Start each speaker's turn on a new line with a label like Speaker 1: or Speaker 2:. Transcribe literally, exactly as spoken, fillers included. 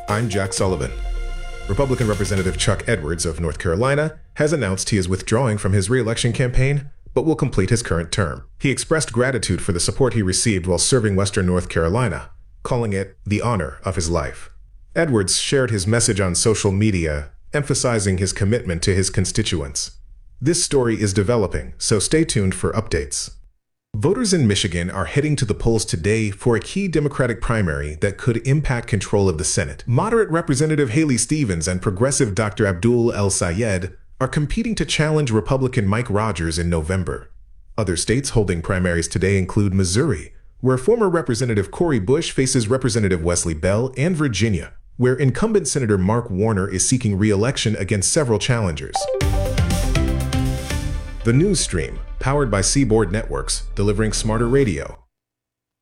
Speaker 1: I'm Jack Sullivan. Republican Representative Chuck Edwards of North Carolina has announced he is withdrawing from his re-election campaign, but will complete his current term. He expressed gratitude for the support he received while serving Western North Carolina, calling it the honor of his life. Edwards shared his message on social media, emphasizing his commitment to his constituents. This story is developing, so stay tuned for updates. Voters in Michigan are heading to the polls today for a key Democratic primary that could impact control of the Senate. Moderate Representative Haley Stevens and progressive Doctor Abdul El-Sayed are competing to challenge Republican Mike Rogers in November. Other states holding primaries today include Missouri, where former Representative Cori Bush faces Representative Wesley Bell, and Virginia, where incumbent Senator Mark Warner is seeking re-election against several challengers. The news stream, powered by Seaboard Networks, delivering smarter radio.